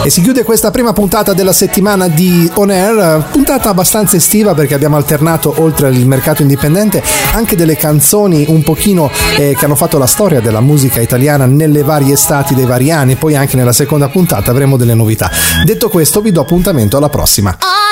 E si chiude questa prima puntata della settimana di On Air, puntata abbastanza estiva perché abbiamo alternato, oltre al mercato indipendente, anche delle canzoni un pochino che hanno fatto la storia della musica italiana nelle varie estati dei vari anni. Poi anche nella seconda puntata avremo delle novità. Detto questo, vi do appuntamento alla prossima.